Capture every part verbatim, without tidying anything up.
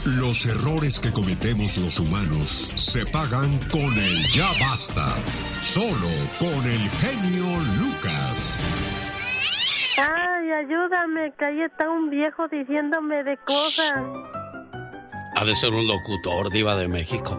Los errores que cometemos los humanos se pagan con el ya basta. Solo con el genio Lucas. Ay, ayúdame, que ahí está un viejo diciéndome de cosas. Ha de ser un locutor, diva de México.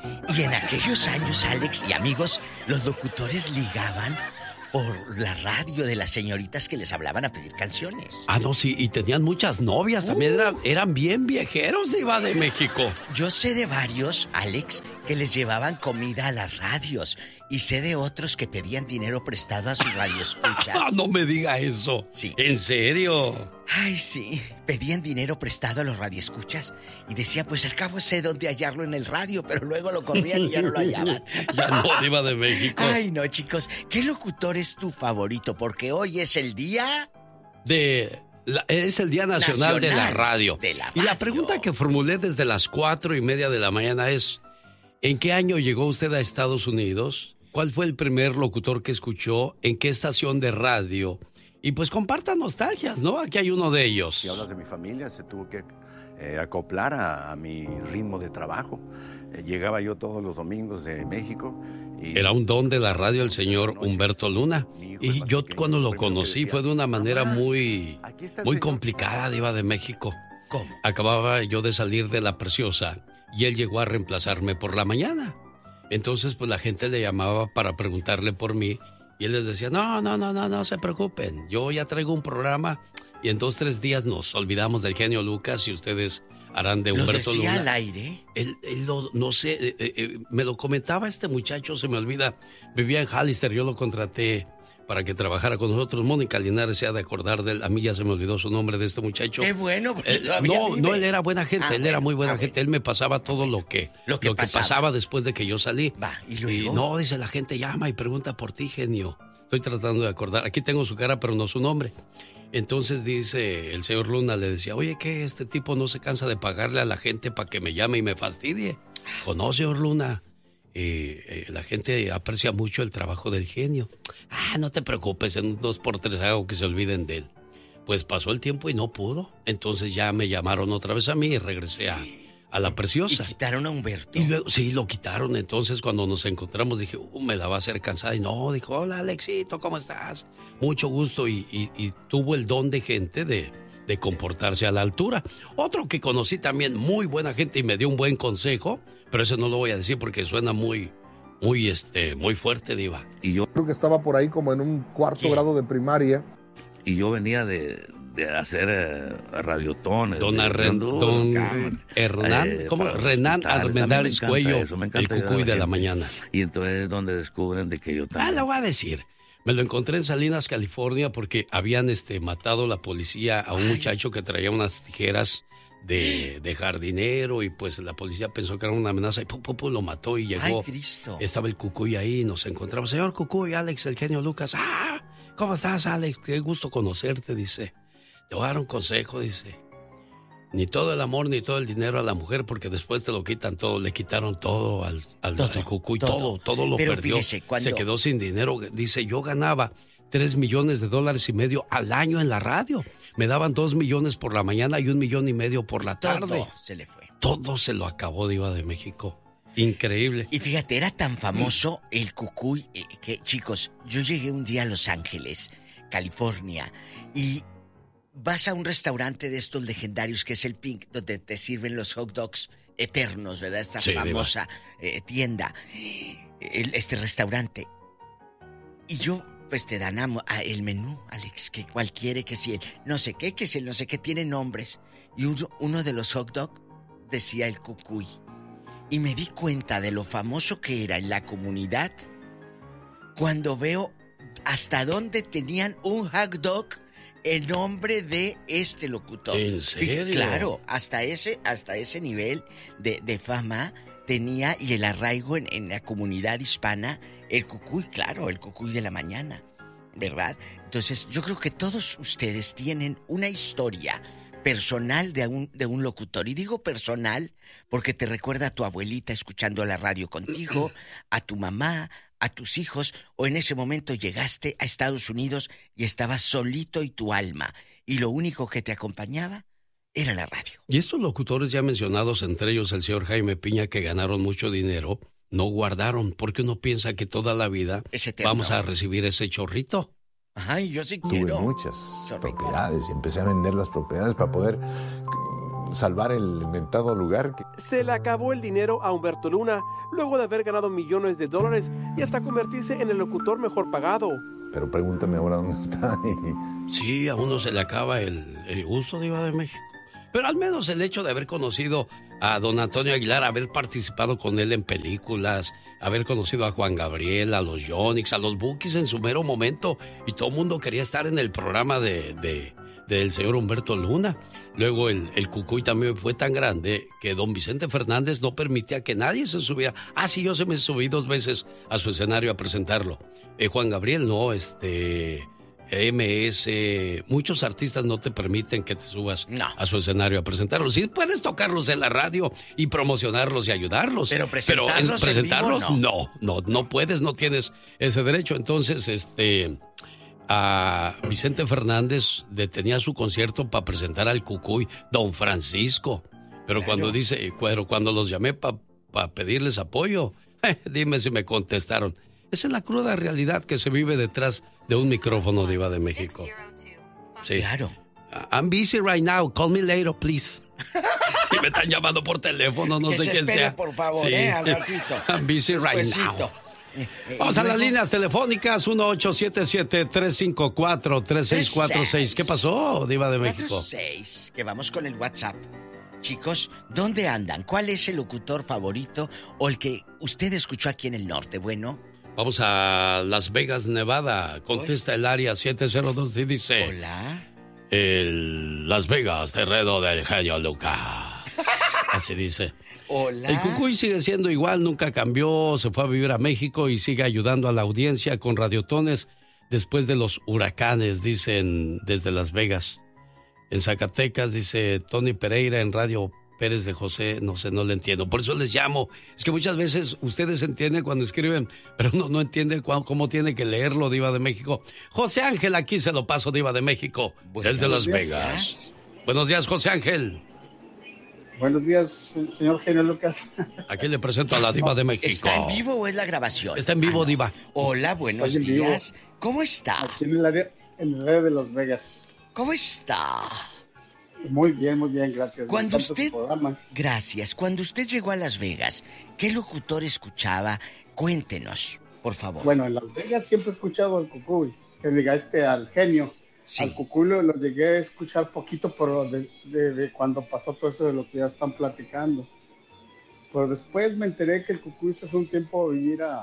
Y en aquellos años, Alex y amigos, los locutores ligaban por la radio de las señoritas que les hablaban a pedir canciones. Ah, no, sí, y tenían muchas novias, también eran, eran bien viejeros, diva de México. Yo sé de varios, Alex, que les llevaban comida a las radios. Y sé de otros que pedían dinero prestado a sus radioescuchas. No me diga eso. Sí. ¿En serio? Ay, sí. Pedían dinero prestado a los radioescuchas. Y decían, pues al cabo sé dónde hallarlo en el radio, pero luego lo corrían y ya no lo hallaban. Ya no, diva de México. Ay, no, chicos. ¿Qué locutor es tu favorito? Porque hoy es el día... De... La, es el Día Nacional, Nacional de la Radio. De la y radio. la pregunta que formulé desde las cuatro y media de la mañana es... ¿En qué año llegó usted a Estados Unidos? ¿Cuál fue el primer locutor que escuchó? ¿En qué estación de radio? Y pues compartan nostalgias, ¿no? Aquí hay uno de ellos. Si hablas de mi familia, se tuvo que eh, acoplar a, a mi ritmo de trabajo. Eh, llegaba yo todos los domingos de México. Y... Era un don de la radio el señor Humberto Luna. Y yo cuando lo conocí fue de una manera muy, muy complicada, diva de México. ¿Cómo? Acababa yo de salir de La Preciosa y él llegó a reemplazarme por la mañana. Entonces, pues la gente le llamaba para preguntarle por mí y él les decía, no, no, no, no, no se preocupen, yo ya traigo un programa y en dos, tres días nos olvidamos del genio Lucas y ustedes harán de Humberto Luna. ¿Lo decía Luna. al aire? Él, él lo, no sé, eh, eh, me lo comentaba este muchacho, se me olvida, vivía en Hollister, yo lo contraté para que trabajara con nosotros. Mónica Linares se ha de acordar de él. A mí ya se me olvidó su nombre de este muchacho. Qué bueno, porque eh, todavía No, vive. no, él era buena gente, Ah, él bueno, era muy buena ah, gente. bueno. Él me pasaba todo lo que, Lo que lo que pasaba. pasaba después de que yo salí. Va, ¿y luego? Y no, dice la gente, llama y pregunta por ti, genio. Estoy tratando de acordar. Aquí tengo su cara, pero no su nombre. Entonces dice el señor Luna, le decía, oye, que este tipo no se cansa de pagarle a la gente para que me llame y me fastidie. O no, señor Luna. Eh, eh, la gente aprecia mucho el trabajo del genio. Ah, no te preocupes, en un dos por tres hago que se olviden de él. Pues pasó el tiempo y no pudo. Entonces ya me llamaron otra vez a mí y regresé a, a La Preciosa. ¿Y quitaron a Humberto? Y luego, sí, lo quitaron. Entonces cuando nos encontramos dije, uh, me la va a hacer cansada. Y no, dijo, hola Alexito, ¿cómo estás? Mucho gusto. Y, y, y tuvo el don de gente de, de comportarse a la altura. Otro que conocí también, muy buena gente y me dio un buen consejo, pero eso no lo voy a decir porque suena muy, muy, este, muy fuerte, diva. Y yo creo que estaba por ahí como en un cuarto ¿Qué? grado de primaria. Y yo venía de, de hacer eh, radiotones. Don, de, Arren, de, don cámara, Hernán, eh, ¿cómo? para los Renan hospitales. A mí me Armendáriz encanta Cuello, eso, me el encanta ayudar a cucuy de la gente. mañana. Y entonces es donde descubren de que yo también... Ah, lo voy a decir. Me lo encontré en Salinas, California, porque habían este, matado la policía a un Ay. muchacho que traía unas tijeras de, de jardinero y pues la policía pensó que era una amenaza y pum, pum, pum, lo mató y llegó. Ay, Cristo. Estaba el Cucuy ahí y nos encontramos. Señor Cucuy, Alex, el genio Lucas. Ah, ¿cómo estás, Alex? Qué gusto conocerte, dice. Te voy a dar un consejo, dice. Ni todo el amor ni todo el dinero a la mujer porque después te lo quitan todo. Le quitaron todo al, al, Todo, al Cucuy, todo. todo, todo lo Pero perdió. fíjese, cuando- Se quedó sin dinero. Dice, yo ganaba tres millones de dólares y medio al año en la radio. Me daban dos millones por la mañana y un millón y medio por la tarde. Todo se le fue. Todo se lo acabó, diva de México. Increíble. Y fíjate, era tan famoso el Cucuy eh, que, chicos, yo llegué un día a Los Ángeles, California, y vas a un restaurante de estos legendarios que es el Pink, donde te sirven los hot dogs eternos, ¿verdad? Esta Sí, famosa eh, tienda, el- este restaurante. Y yo, pues te dan amo- a el menú, Alex, que cual quiere, que si el no sé qué, que si el no sé qué, tiene nombres. Y uno, uno de los hot dogs decía el Cucuy. Y me di cuenta de lo famoso que era en la comunidad cuando veo hasta dónde tenían un hot dog en nombre de este locutor. ¿En serio? Fíjate, claro, hasta ese, hasta ese nivel de, de fama tenía y el arraigo en, en la comunidad hispana, el Cucuy, claro, el Cucuy de la mañana, ¿verdad? Entonces, yo creo que todos ustedes tienen una historia personal de un, de un locutor. Y digo personal porque te recuerda a tu abuelita escuchando la radio contigo, a tu mamá, a tus hijos, o en ese momento llegaste a Estados Unidos y estabas solito y tu alma, y lo único que te acompañaba era la radio. Y estos locutores ya mencionados, entre ellos el señor Jaime Piña, que ganaron mucho dinero, no guardaron, porque uno piensa que toda la vida vamos a recibir ese chorrito. Ay, yo sí Tuve quiero. muchas propiedades y empecé a vender las propiedades para poder salvar el inventado lugar. Se le acabó el dinero a Humberto Luna, luego de haber ganado millones de dólares y hasta convertirse en el locutor mejor pagado. Pero pregúntame ahora dónde está. Sí, a uno se le acaba el, el gusto, Diva de México. Pero al menos el hecho de haber conocido a don Antonio Aguilar, haber participado con él en películas, haber conocido a Juan Gabriel, a los Yonix, a los Bukis en su mero momento, y todo el mundo quería estar en el programa de, de, del señor Humberto Luna. Luego el, el Cucuy también fue tan grande que don Vicente Fernández no permitía que nadie se subiera. Ah, sí, yo se me subí dos veces a su escenario a presentarlo. Eh, Juan Gabriel no, este... M S, muchos artistas no te permiten que te subas no. a su escenario a presentarlos. Sí puedes tocarlos en la radio y promocionarlos y ayudarlos. Pero presentarlos, pero en presentarlos en vivo, no. no, no, no puedes, no tienes ese derecho. Entonces, este, a Vicente Fernández detenía su concierto para presentar al Cucuy, don Francisco. Pero claro. cuando dice, pero cuando los llamé para pa pedirles apoyo, eh, dime si me contestaron. Esa es la cruda realidad que se vive detrás de un micrófono, Diva de México. Sí. Claro. I'm busy right now. Call me later, please. Si me están llamando por teléfono, no que sé se quién espere, sea. por favor, sí. eh, al ratito. I'm busy right Despuésito. now. Vamos a las líneas telefónicas uno ocho siete siete, tres cinco cuatro, tres seis cuatro seis. ¿Qué pasó, Diva de México? cuatro seis, que vamos con el WhatsApp. Chicos, ¿dónde andan? ¿Cuál es el locutor favorito o el que usted escuchó aquí en el norte? Bueno... Vamos a Las Vegas, Nevada. Contesta el área siete cero dos y dice... Hola. El Las Vegas, terreno del genio Lucas. Así dice. Hola. El Cucuy sigue siendo igual, nunca cambió, se fue a vivir a México y sigue ayudando a la audiencia con radiotones después de los huracanes, dicen desde Las Vegas. En Zacatecas, dice Tony Pereira en Radio Pérez de José, no sé, no le entiendo. Por eso les llamo. Es que muchas veces ustedes entienden cuando escriben, pero no, no entienden cómo, cómo tiene que leerlo, Diva de México. José Ángel, aquí se lo paso, Diva de México, Buenos desde Las días. Vegas. Buenos días, José Ángel. Buenos días, señor genio Lucas. Aquí le presento a la Diva de México. ¿Está en vivo o es la grabación? Está en vivo, ah, no. Diva. Hola, buenos días. Vivo. ¿Cómo está? Aquí en el área, en el área de Las Vegas. ¿Cómo está? Muy bien, muy bien, gracias. Cuando usted, gracias. Cuando usted llegó a Las Vegas, ¿qué locutor escuchaba? Cuéntenos, por favor. Bueno, en Las Vegas siempre he escuchado al Cucuy, que diga este, al genio. Sí. Al Cucuy lo, lo llegué a escuchar poquito por de, de, de cuando pasó todo eso de lo que ya están platicando. Pero después me enteré que el Cucuy se fue un tiempo a vivir a,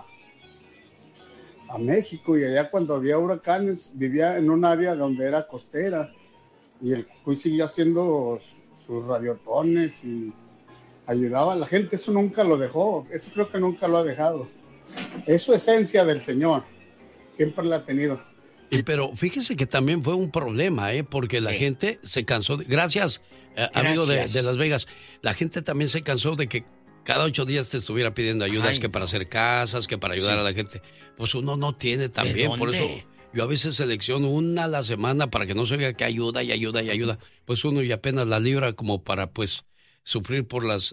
a México y allá cuando había huracanes vivía en un área donde era costera. Y el Cucuy siguió haciendo sus radiotones y ayudaba a la gente. Eso nunca lo dejó. Eso creo que nunca lo ha dejado. Es su esencia del señor. Siempre la ha tenido. Y pero fíjese que también fue un problema, ¿eh? Porque la sí. gente se cansó. De... Gracias, eh, Gracias, amigo de, de Las Vegas. La gente también se cansó de que cada ocho días te estuviera pidiendo ayudas, Ay, que no. para hacer casas, que para ayudar sí. a la gente. Pues uno no tiene también. Por eso... Yo a veces selecciono una a la semana para que no se vea que ayuda y ayuda y ayuda. Pues uno y apenas la libra como para, pues, sufrir por las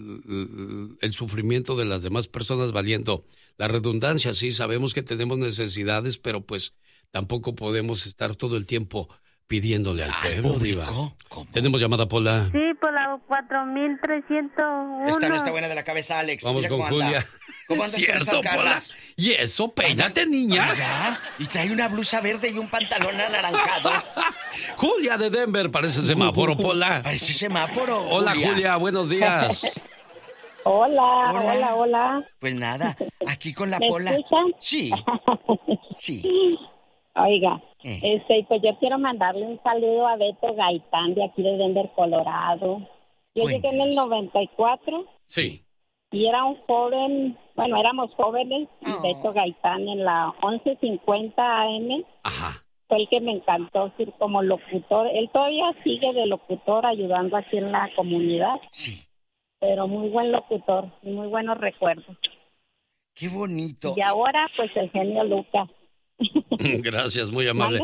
el sufrimiento de las demás personas valiendo la redundancia. Sí, sabemos que tenemos necesidades, pero pues tampoco podemos estar todo el tiempo pidiéndole al pueblo, Diva. ¿Tenemos llamada, Pola? Sí, por la cuatro mil trescientos uno. Esta no está buena de la cabeza, Alex. Vamos Mira con cómo Julia. Anda. ¿Cómo andas Cierto, con esas garras? Pola. Y eso, peínate, niña. Allá, y trae una blusa verde y un pantalón anaranjado. Julia de Denver, parece semáforo, Pola. Parece semáforo. Hola, Julia, Julia buenos días. Hola, hola, hola, hola. Pues nada, aquí con la ¿Me Pola. escuchan? Sí, sí. Oiga, eh. este, pues yo quiero mandarle un saludo a Beto Gaitán de aquí de Denver, Colorado. Yo Cuéntanos. llegué en el noventa y cuatro. Sí. Y era un joven, bueno, éramos jóvenes, y Oh. Beto Gaitán en la once cincuenta A M. Ajá. Fue el que me encantó ser como locutor. Él todavía sigue de locutor ayudando aquí en la comunidad. Sí. Pero muy buen locutor y muy buenos recuerdos. Qué bonito. Y ahora, pues, el genio Lucas. Gracias, muy amable. ¿Vale?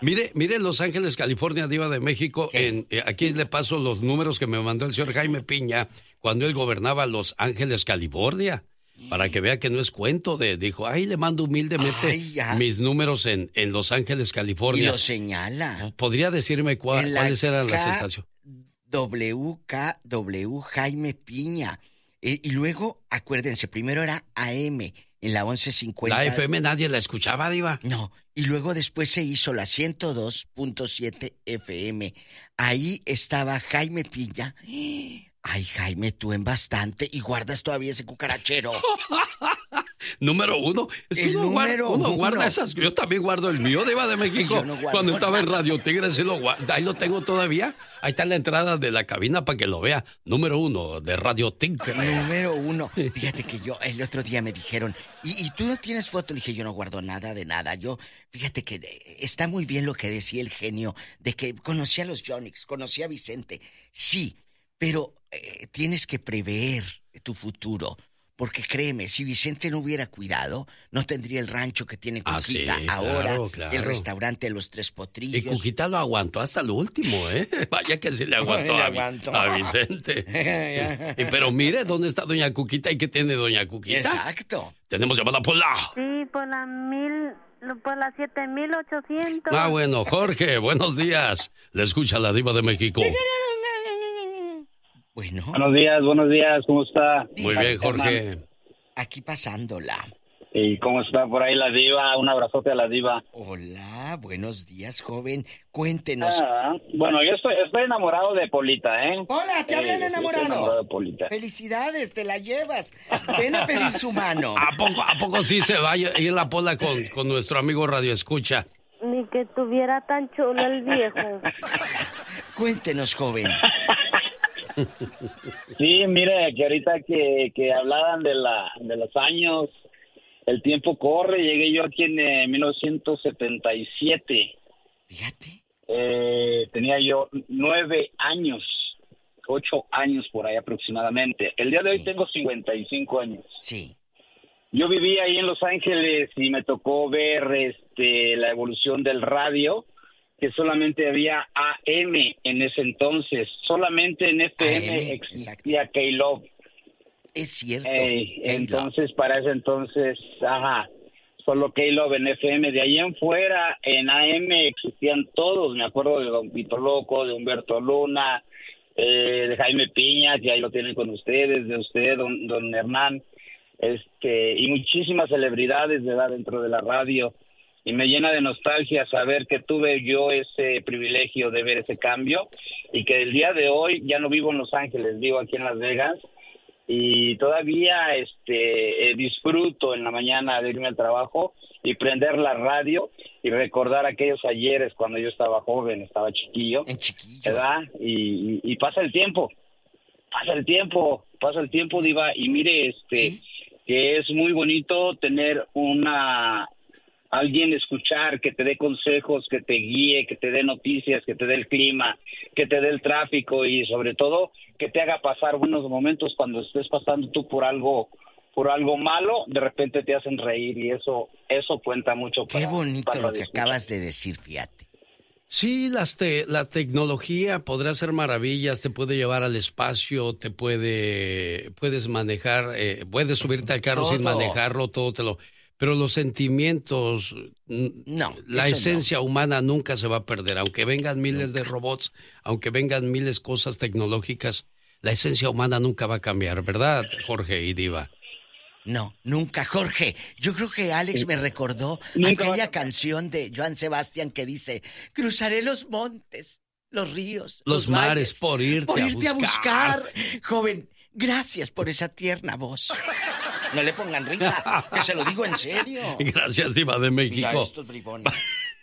Mire, mire Los Ángeles, California, Diva de México. En, eh, aquí le paso los números que me mandó el señor Jaime Piña cuando él gobernaba Los Ángeles, California. Para que vea que no es cuento de... Dijo, ay, le mando humildemente ay, mis números en, en Los Ángeles, California. Y lo señala. ¿Podría decirme cuál, la cuáles eran las estaciones? W K W Jaime Piña. Eh, y luego, acuérdense, primero era A M en la once cincuenta. La F M nadie la escuchaba, Diva. No, y luego después se hizo la ciento dos punto siete F M. Ahí estaba Jaime Piña. Ay, Jaime, tú en bastante y guardas todavía ese cucarachero. Número uno. Es que el uno número guarda, uno uno. guarda esas. Yo también guardo el mío, Diva de México. No cuando estaba en Radio Tigre, sí lo guardo. Ahí lo tengo todavía. Ahí está la entrada de la cabina para que lo vea. Número uno de Radio Tigre. Número uno. Fíjate que yo, el otro día me dijeron, ¿y, y tú no tienes foto? Le dije, yo no guardo nada de nada. Yo, fíjate que está muy bien lo que decía el genio, de que conocía a los Yonix, conocía a Vicente. Sí, pero eh, tienes que prever tu futuro. Porque créeme, si Vicente no hubiera cuidado, no tendría el rancho que tiene Cuquita. Ah, sí, ahora, claro, claro. el restaurante Los Tres Potrillos. Y Cuquita lo aguantó hasta lo último, ¿eh? Vaya que se le aguantó, le a, aguantó. a Vicente. y, pero mire, ¿dónde está doña Cuquita y qué tiene doña Cuquita? Exacto. Tenemos llamada por la... Sí, por la mil... por la siete mil ochocientos. Ah, bueno, Jorge, buenos días. Le escucha la Diva de México. Bueno. Buenos días, buenos días, ¿cómo está? Muy bien, Jorge. Aquí pasándola. ¿Y cómo está por ahí la Diva? Un abrazote a la Diva. Hola, buenos días, joven. Cuéntenos. Ah, bueno, yo estoy, estoy enamorado de Polita, ¿eh? Hola, te hablan eh, enamorado. Estoy enamorado de Polita. Felicidades, te la llevas. Ven a pedir su mano. ¿A poco, a poco sí se va a ir la Pola con, con nuestro amigo Radio Escucha? Ni que tuviera tan chulo el viejo. Cuéntenos, joven. Sí, mire, que ahorita que, que hablaban de la de los años, el tiempo corre. Llegué yo aquí en eh, mil novecientos setenta y siete. Fíjate. Eh, tenía yo nueve años, ocho años por ahí aproximadamente. El día de sí. hoy tengo cincuenta y cinco años. Sí. Yo viví ahí en Los Ángeles y me tocó ver este la evolución del radio, que solamente había A M en ese entonces. Solamente en F M existía K-Love. Es cierto. Eh, entonces, para ese entonces, ajá, solo K-Love en F M. De ahí en fuera, en A M existían todos. Me acuerdo de Don Pito Loco, de Humberto Luna, eh, de Jaime Piña, que ahí lo tienen con ustedes, de usted, don, don Hernán. Este, y muchísimas celebridades de edad dentro de la radio, y me llena de nostalgia saber que tuve yo ese privilegio de ver ese cambio, y que el día de hoy ya no vivo en Los Ángeles, vivo aquí en Las Vegas, y todavía este eh, disfruto en la mañana de irme al trabajo y prender la radio y recordar aquellos ayeres cuando yo estaba joven, estaba chiquillo, en chiquillo, ¿verdad? Y, y, y pasa el tiempo, pasa el tiempo, pasa el tiempo, Diva, y mire, este... ¿sí? Que es muy bonito tener una alguien escuchar que te dé consejos, que te guíe, que te dé noticias, que te dé el clima, que te dé el tráfico y sobre todo que te haga pasar buenos momentos cuando estés pasando tú por algo por algo malo, de repente te hacen reír y eso eso cuenta mucho. Qué para, bonito para lo que escuchar. Acabas de decir, fíjate. Sí, las te, la tecnología podrá hacer maravillas, te puede llevar al espacio, te puede, puedes manejar, eh, puedes subirte al carro todo. Sin manejarlo, todo te lo... Pero los sentimientos, no, la esencia no. humana nunca se va a perder, aunque vengan miles nunca. de robots, aunque vengan miles de cosas tecnológicas, la esencia humana nunca va a cambiar, ¿verdad, Jorge y Diva? No, nunca. Jorge, yo creo que Alex me recordó nunca aquella canción de Joan Sebastián que dice, cruzaré los montes, los ríos, los, los mares, valles, por irte, por irte a, buscar. a buscar. Joven, gracias por esa tierna voz. No le pongan risa, que se lo digo en serio. Gracias, Diva de México. Mira estos bribones.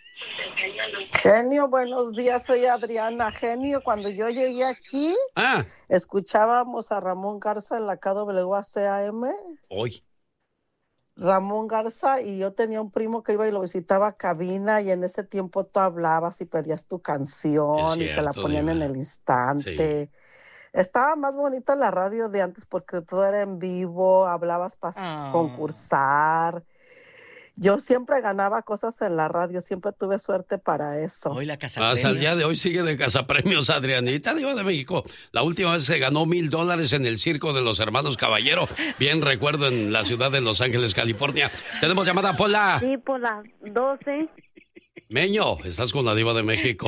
Genio, buenos días, soy Adriana. Genio, cuando yo llegué aquí, ah. escuchábamos a Ramón Garza en la K W C A M. Hoy. Ramón Garza, y yo tenía un primo que iba y lo visitaba a cabina, y en ese tiempo tú hablabas y pedías tu canción cierto, y te la ponían Diva. En el instante. Sí. Estaba más bonita la radio de antes porque todo era en vivo, hablabas para ah. concursar. Yo siempre ganaba cosas en la radio, siempre tuve suerte para eso. Hoy la casa Hasta el día de hoy sigue de cazapremios, Adrianita, Diva de México. La última vez se ganó mil dólares en el circo de los hermanos Caballero. Bien recuerdo, en la ciudad de Los Ángeles, California. Tenemos llamada, Pola. Sí, por las doce. Meño, estás con la Diva de México.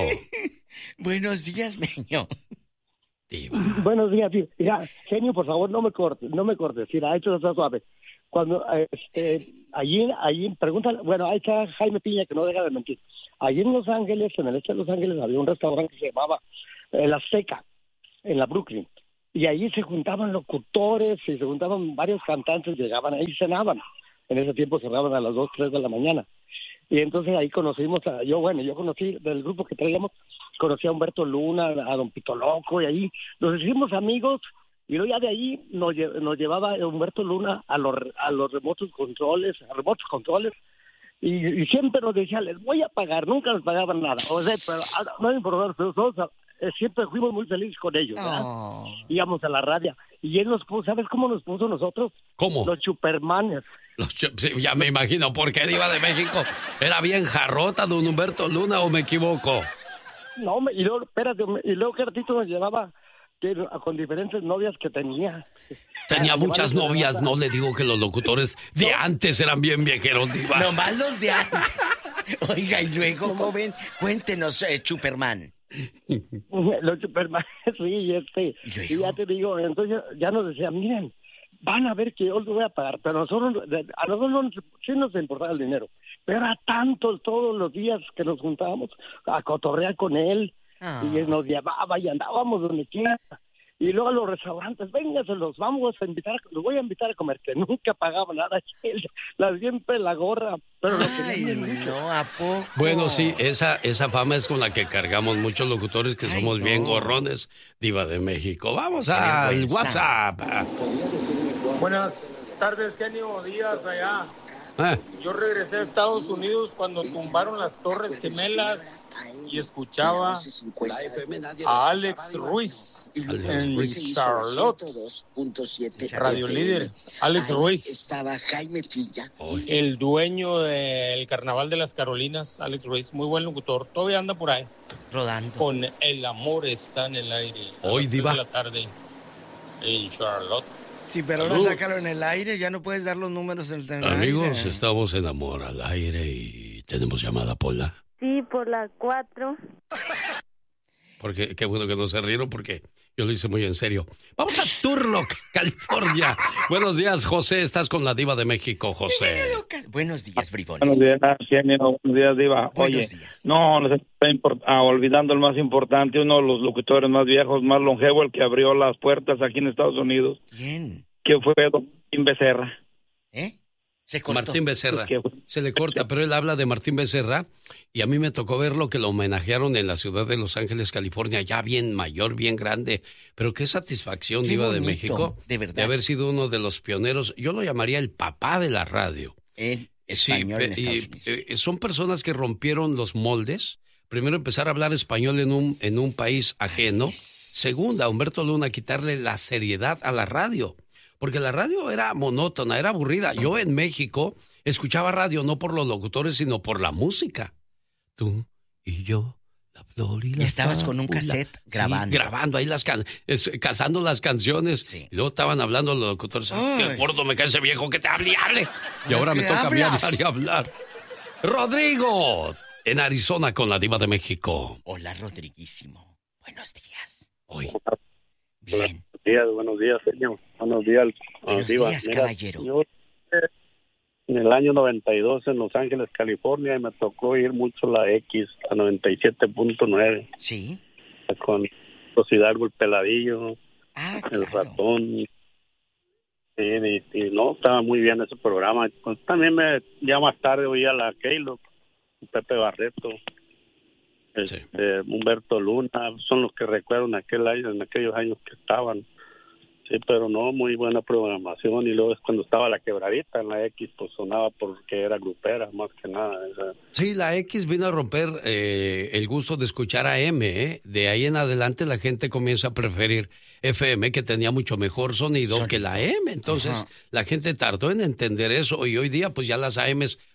Buenos días, Meño. Diva. Buenos días, tío. Mira, genio, por favor, no me cortes, no me cortes. Mira, esto está suave. Cuando, este, allí, allí, pregúntale, bueno, ahí está Jaime Piña, que no deja de mentir. Allí en Los Ángeles, en el este de Los Ángeles, había un restaurante que se llamaba El Azteca, en la Brooklyn. Y allí se juntaban locutores y se juntaban varios cantantes, llegaban ahí y cenaban. En ese tiempo cerraban a las dos, tres de la mañana. Y entonces ahí conocimos a, yo, bueno, yo conocí, del grupo que traíamos, conocí a Humberto Luna, a Don Pito Loco, y ahí nos hicimos amigos. Y luego ya de ahí nos, nos llevaba Humberto Luna a los, a los remotos controles, a remotos controles, y, y siempre nos decía, les voy a pagar, nunca nos pagaban nada. O sea, pero no me importaba, pero nosotros eh, siempre fuimos muy felices con ellos, ¿verdad? Oh. Íbamos a la radio, y él nos puso, ¿sabes cómo nos puso nosotros? ¿Cómo? Los Supermanes. Los, sí, ya me imagino, ¿por qué, Diva de México? ¿Era bien jarrota, don Humberto Luna, o me equivoco? No, y luego, espérate, y luego que ratito nos llevaba con diferentes novias que tenía. Tenía muchas novias, no le digo que los locutores de no. antes eran bien viejeros, Diva. Nomás los de antes. Oiga, y luego, no, joven, cuéntenos, eh, Superman. Los Superman, sí, este, y, y ya te digo, entonces ya nos decían, miren, van a ver que yo les voy a pagar, pero a nosotros, a nosotros no, sí nos importaba el dinero, pero era tanto todos los días que nos juntábamos a cotorrear con él, ah. y él nos llevaba y andábamos donde quiera. Y luego a los restaurantes, vénganse, los vamos a invitar, los voy a invitar a comer, que nunca pagaba nada, la siempre la gorra, pero lo que no, ¿a poco? Bueno, sí, esa, esa fama es con la que cargamos muchos locutores que Ay, somos no. bien gorrones, Diva de México. Vamos al WhatsApp. Buenas tardes, genio, días allá. Ah. Yo regresé a Estados Unidos cuando tumbaron las Torres Gemelas y escuchaba a Alex Ruiz en Charlotte, Radio Líder. Alex Ruiz, estaba Jaime Piña, el dueño del Carnaval de las Carolinas. Alex Ruiz, muy buen locutor, todavía anda por ahí rodando con El amor está en el aire. Hoy, Diva, de la tarde en Charlotte. Sí, pero ahora sácalo en el aire, ya no puedes dar los números en el aire. Amigos, estamos en Amor al Aire y tenemos llamada, Pola. Sí, por las cuatro. Porque qué bueno que no se rieron porque yo lo hice muy en serio. Vamos a Turlock, California. Buenos días, José, estás con la Diva de México, José. Buenos días, bribones. Buenos días, genio. Buenos días, Diva. Buenos Oye, días. no, nos está import- ah, olvidando el más importante, uno de los locutores más viejos, más longevo, el que abrió las puertas aquí en Estados Unidos. ¿Quién? Que fue Don Martín Becerra. ¿Eh? Se cortó. Martín Becerra. Se le corta, pero él habla de Martín Becerra y a mí me tocó verlo que lo homenajearon en la ciudad de Los Ángeles, California, ya bien mayor, bien grande. Pero qué satisfacción, qué Diva bonito, de México, de verdad, de haber sido uno de los pioneros. Yo lo llamaría el papá de la radio. En español sí, en Estados Unidos. Y, eh, son personas que rompieron los moldes. Primero, empezar a hablar español en un, en un país ajeno. Segunda, Humberto Luna, quitarle la seriedad a la radio. Porque la radio era monótona, era aburrida. Yo en México escuchaba radio no por los locutores, sino por la música. Tú y yo, la flor y la Y estabas con un cassette grabando. Sí, grabando ahí las can es, cazando las canciones. Sí. Y luego estaban hablando los locutores. ¡Ay, qué gordo me cae ese viejo que te hable y hable! Y ahora me toca hablar y hablar. Rodrigo, en Arizona con la Diva de México. Hola, Rodriguísimo. Buenos días. Hoy. Bien. Buenos días, buenos días, señor. Buenos días. Buenos Diva. días, Mira, caballero. Yo, en el año noventa y dos en Los Ángeles, California, y me tocó ir mucho la X, la noventa y siete punto nueve. Sí. Con Los Hidalgo, el Peladillo, ah, el claro. Ratón. Sí, y, y no, estaba muy bien ese programa. Pues, también me, ya más tarde oía la Keilo, Pepe Barreto. Sí. Este, Humberto Luna, son los que recuerdo en aquel año, en aquellos años que estaban. Sí, pero no, muy buena programación. Y luego es cuando estaba la Quebradita en la X, pues sonaba porque era grupera, más que nada. Esa. Sí, la X vino a romper eh, el gusto de escuchar a M, ¿eh? De ahí en adelante la gente comienza a preferir F M, que tenía mucho mejor sonido, sonido. que la M. Entonces, ajá, la gente tardó en entender eso y hoy día pues ya las A Ms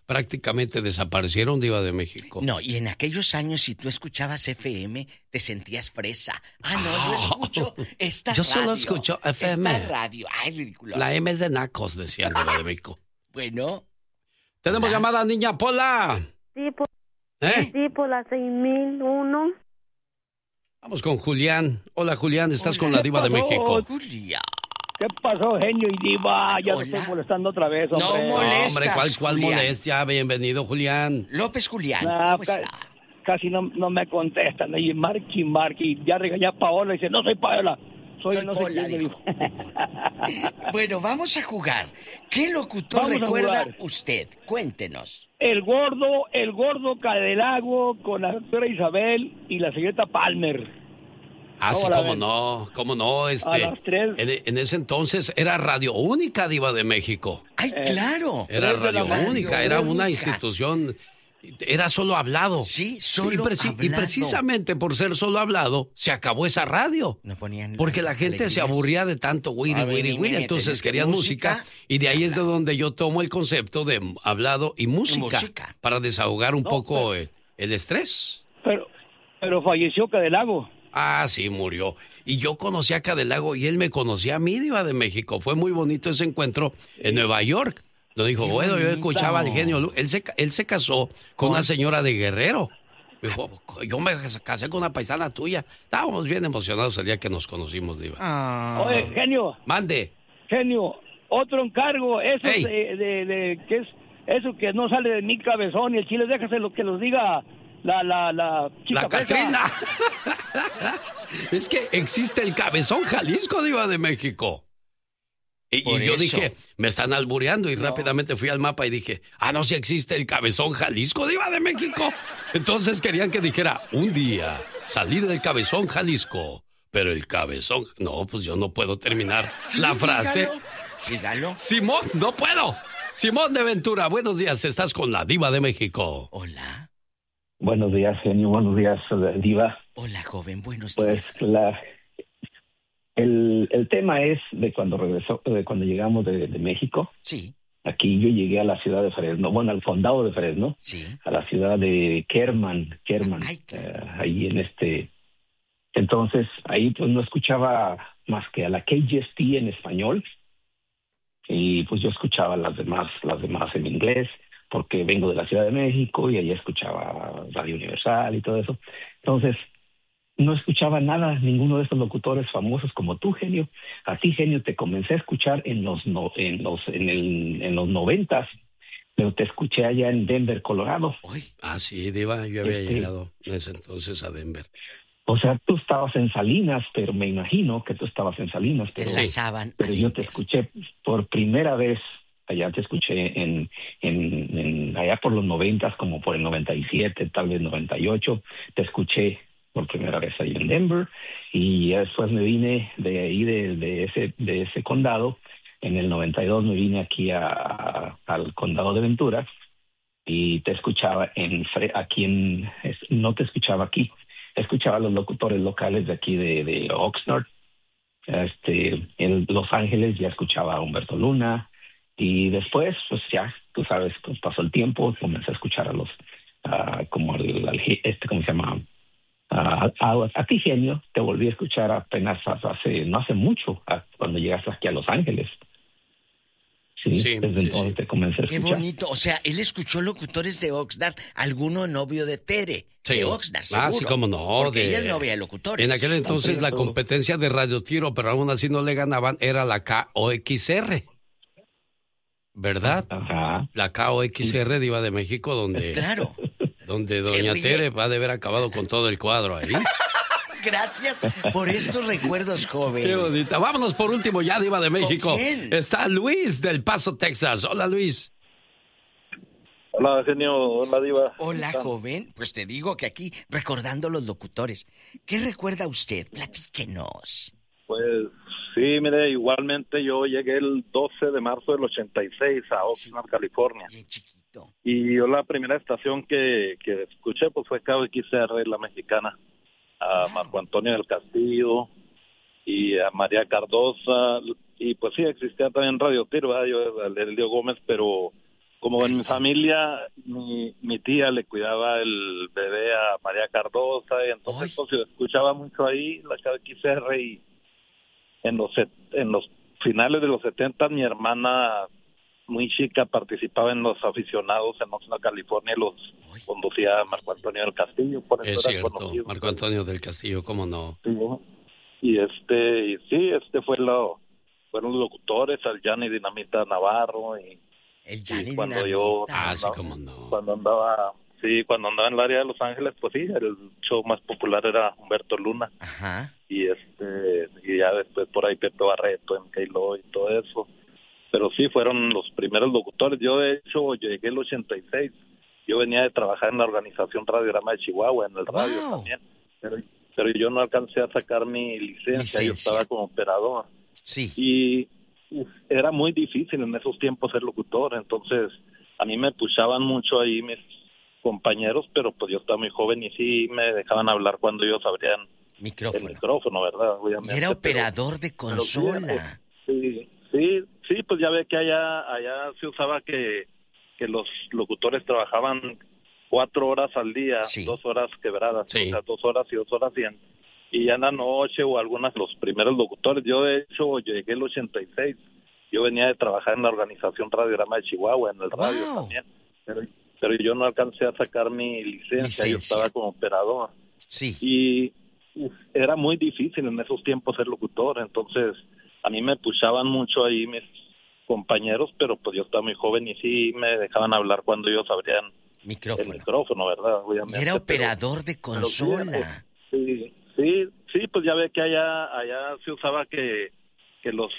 prácticamente desaparecieron, Diva de México. No, y en aquellos años, si tú escuchabas F M, te sentías fresa. Ah, no, yo escucho esta yo radio. Yo solo escucho F M. Esta radio. Ay, ridículo. La M es de nacos, decía Diva de México. Bueno. Tenemos Hola. llamada, niña Pola. Sí, por, ¿Eh? sí, por la seis mil uno. Vamos con Julián. Hola, Julián, estás Hola. con la Diva de México. Julián. ¿Qué pasó, genio y diva? Ya te estoy molestando otra vez, hombre. No molestas, hombre, ¿cuál, cuál Julián? molestia? Bienvenido, Julián. López Julián, Nah, ¿cómo ca- está? Casi no, no me contestan. Y Marky, Marky, ya regañé a Paola y dice, no soy Paola, soy, Soy no Pola, sé quién. dijo. Bueno, vamos a jugar. ¿Qué locutor Vamos a recuerda jugar. usted? Cuéntenos. El gordo, el gordo Cadelago con la doctora Isabel y la señorita Palmer. Ah, sí, ¿Cómo la cómo ven? no, cómo no, este. A las tres. En, en ese entonces era Radio Única, Diva de México. ¡Ay, Eh, claro! Era tres de la Radio mañana. Única, era una Única. institución. Era solo hablado. Sí, solo y, preci- y hablado. precisamente por ser solo hablado, se acabó esa radio. No ponían Porque la gente se aburría de tanto wiri, A ver, wiri, dime, wiri. tenías Entonces que querían música música. Y de ahí es de donde yo tomo el concepto de hablado y música. música. Para desahogar un No, poco pero- el, el estrés. Pero, pero falleció Cadelago. Ah, sí, murió. Y yo conocí a Cadelago y él me conocía a mí, Diva de México. Fue muy bonito ese encuentro en Nueva York. Donde dijo, Qué bueno, yo bonito. escuchaba al genio Lu-". Él se, él se casó con una señora de Guerrero. Me dijo, yo me casé con una paisana tuya. Estábamos bien emocionados el día que nos conocimos, Diva. Ah. Oye, genio, Mande. genio, otro encargo, eso Ey. de, de, de- que es eso que no sale de mi cabezón y el chile, déjase lo que los diga la, la, la chica La fresa. Catrina. Es que existe el Cabezón Jalisco, Diva de México. Y, Por y yo eso. dije, me están albureando y rápidamente fui al mapa y dije, ah, no, si existe el Cabezón Jalisco, Diva de México. Entonces querían que dijera, un día salir del Cabezón Jalisco, pero el Cabezón... No, pues yo no puedo terminar Sí, la frase. dígalo. Dígalo. Simón, no puedo. Simón de Ventura, buenos días, estás con la Diva de México. Hola. Buenos días, genio. Buenos días, Diva. Hola, joven. Buenos Pues días. la, el, el tema es de cuando regresó, de cuando llegamos de, de México. Sí. Aquí yo llegué a la ciudad de Fresno, bueno, al condado de Fresno, Sí. a la ciudad de Kerman, Kerman, Ay, qué- eh, ahí en este. Entonces, ahí pues no escuchaba más que a la K G S T en español y pues yo escuchaba las demás, las demás en inglés, porque vengo de la Ciudad de México y allá escuchaba Radio Universal y todo eso. Entonces, no escuchaba nada, ninguno de esos locutores famosos como tú, genio. A ti, genio, te comencé a escuchar en los no, en los en el en los noventas, pero te escuché allá en Denver, Colorado. Ah, sí, Diva, yo había Este- llegado en ese entonces a Denver. O sea, tú estabas en Salinas, pero me imagino que tú estabas en Salinas, pero, enlazaban a pero yo te Denver. escuché por primera vez, allá te escuché en, en, en allá por los noventas, como por el noventa y siete, tal vez noventa y ocho, te escuché por primera vez ahí en Denver, y ya después me vine de ahí, de, de ese de ese condado, en el noventa y dos me vine aquí a, a- al condado de Ventura, y te escuchaba en Fre- aquí en, es- no te escuchaba aquí, escuchaba a los locutores locales de aquí de, de Oxnard, este, en Los Ángeles ya escuchaba a Humberto Luna, y después, pues ya, tú sabes, pues pasó el tiempo, comencé a escuchar a los, ah, como el, al- este, ¿cómo se llama? Ah, a, a ti, genio, te volví a escuchar apenas hace, no hace mucho, a- cuando llegaste aquí a Los Ángeles. Sí, Sí, desde sí, entonces sí. te comencé a Qué escuchar. bonito. O sea, él escuchó locutores de Oxnard, alguno novio de Tere, Sí. de Oxnard, seguro. Ah, sí, cómo no. Porque de- ella es novia de locutores. En aquel entonces la competencia de Radio Tiro, pero aún así no le ganaban, era la K O X R. ¿Verdad? Ajá. La K O X R, Diva de México, donde, Claro. donde Se Doña ríe. Tere va a haber acabado con todo el cuadro ahí. Gracias por estos recuerdos, joven. Qué bonita. Vámonos por último ya, Diva de México. quién? Está Luis del Paso, Texas. Hola, Luis. Hola, genio. Hola, Diva. Hola, joven. Pues te digo que aquí, recordando los locutores. ¿Qué recuerda usted? Platíquenos. Pues sí, mire, igualmente yo llegué el doce de marzo del ochenta y seis a Oxnard, California. Y yo la primera estación que, que escuché pues fue K O X R, la mexicana. A Marco Antonio del Castillo y a María Cardosa. Y pues sí, existía también Radio Tiro, ¿verdad? Yo, el Elio Gómez, pero como en mi familia, mi, mi tía le cuidaba el bebé a María Cardosa, y entonces pues, yo escuchaba mucho ahí la K X R, y en los en los finales de los setenta mi hermana muy chica participaba en los aficionados en Oxnard, California, y los conducía Marco Antonio del Castillo. Por eso es era cierto, conocido. Marco Antonio del Castillo, ¿cómo no? Sí, y este, y sí, este fue lo, fueron los locutores, al Gianni Dinamita Navarro, y, el Gianni y cuando Dinamita. yo ah, andaba, sí, cómo no. Cuando andaba, sí, cuando andaba en el área de Los Ángeles, pues sí, el show más popular era Humberto Luna. Ajá. Y este, y ya después por ahí Pepe Barreto, M K Lo y todo eso. Pero sí, fueron los primeros locutores. Yo, de hecho, llegué el ochenta y seis. Yo venía de trabajar en la organización Radiograma de Chihuahua, en el radio wow. también. Pero, pero yo no alcancé a sacar mi licencia. licencia. Yo estaba como operador. Sí. Y uf, era muy difícil en esos tiempos ser locutor. Entonces, a mí me pushaban mucho ahí mis compañeros, pero pues yo estaba muy joven y sí me dejaban hablar cuando ellos abrían micrófono. el micrófono, ¿verdad? Obviamente. Y era operador pero, de consola. Pero, sí, sí. Sí, pues ya ve que allá allá se usaba que, que los locutores trabajaban cuatro horas al día, sí. dos horas quebradas, sí. o sea, dos horas y dos horas y, en, y ya en la noche o algunas los primeros locutores. Yo de hecho llegué el ochenta y seis, yo venía de trabajar en la organización Radiograma de Chihuahua, en el radio wow. también, pero, pero yo no alcancé a sacar mi licencia, licencia. Yo estaba como operador. Sí. Y uf, era muy difícil en esos tiempos ser locutor, entonces a mí me pushaban mucho ahí mis compañeros, pero pues yo estaba muy joven y sí me dejaban hablar cuando ellos abrían micrófono. el micrófono, ¿verdad? Obviamente, y era operador pero, de consola. Pero, sí, sí, sí, pues ya ve que allá allá se usaba que, que los